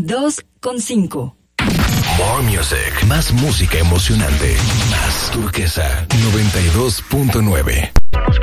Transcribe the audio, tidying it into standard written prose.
92.5. More Music. Más música emocionante. Más Turquesa 92.9.